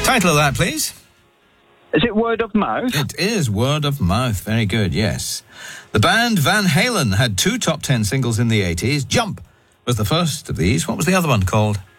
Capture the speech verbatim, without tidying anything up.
Title of that, please. Is it Word of Mouth? It is Word of Mouth. Very good, yes. The band Van Halen had two top ten singles in the eighties. Jump was the first of these. What was the other one called?